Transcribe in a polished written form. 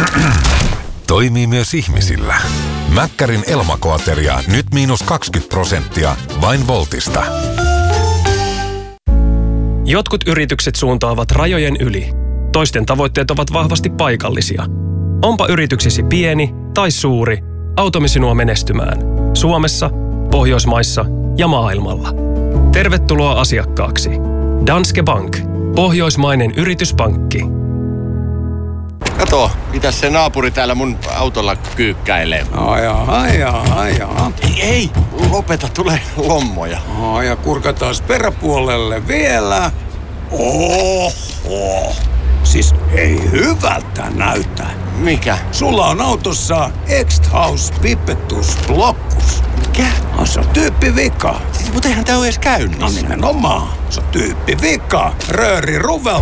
Toimii myös ihmisillä. Mäkkärin Elmakoateria nyt -20% vain Voltista. Jotkut yritykset suuntaavat rajojen yli. Toisten tavoitteet ovat vahvasti paikallisia. Onpa yrityksesi pieni tai suuri, autamme sinua menestymään. Suomessa, Pohjoismaissa ja maailmalla. Tervetuloa asiakkaaksi. Danske Bank. Pohjoismainen yrityspankki. Kato, mitäs se naapuri täällä mun autolla kyykkäilee. Ajaa. Ei, lopeta, tulee lommoja. Ja kurkataan peräpuolelle vielä. Oho. Siis ei hyvältä näytä. Mikä? Sulla on autossa X-House Pipettus Blockus. Mikä? Se on tyyppivika. Siis, mutta eihän tää ole edes käynnissä. No nimenomaan. Se on tyyppivika. Rööri Ruvel